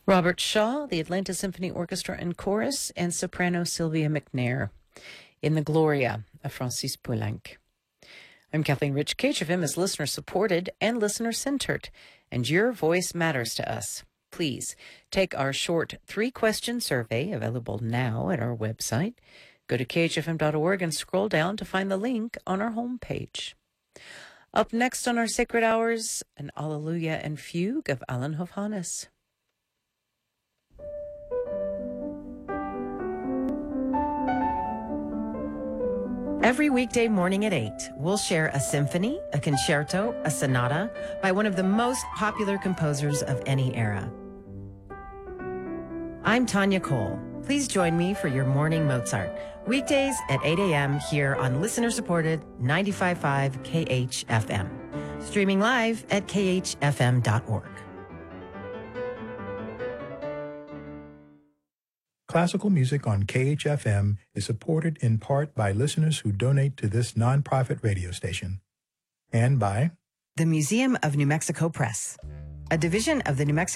Robert Shaw, the Atlanta Symphony Orchestra and Chorus, and soprano Sylvia McNair in the Gloria of Francis Poulenc. I'm Kathleen Rich. KHFM is listener-supported and listener-centered, and your voice matters to us. Please take our short 3-question survey, available now at our website. Go to khfm.org and scroll down to find the link on our homepage. Up next on our Sacred Hours, an Alleluia and Fugue of Alan Hovhannes. Every weekday morning at 8, we'll share a symphony, a concerto, a sonata by one of the most popular composers of any era. I'm Tanya Cole. Please join me for your morning Mozart. Weekdays at 8 a.m. here on listener-supported 95.5 KHFM. Streaming live at khfm.org. Classical music on KHFM is supported in part by listeners who donate to this nonprofit radio station, and by the Museum of New Mexico Press, a division of the New Mexico